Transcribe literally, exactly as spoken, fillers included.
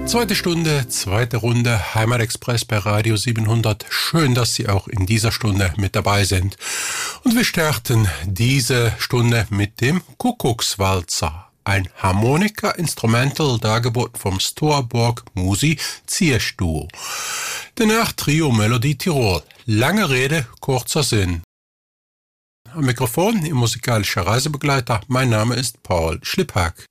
Zweite Stunde, zweite Runde, Heimatexpress bei Radio siebenhundert. Schön, dass Sie auch in dieser Stunde mit dabei sind. Und wir starten diese Stunde mit dem Kuckuckswalzer. Ein Harmonika-Instrumental, dargeboten vom Storborg Musi Zierstuhl. Danach Trio Melodie Tirol. Lange Rede, kurzer Sinn. Am Mikrofon, Ihr musikalischer Reisebegleiter, mein Name ist Paul Schlipphack.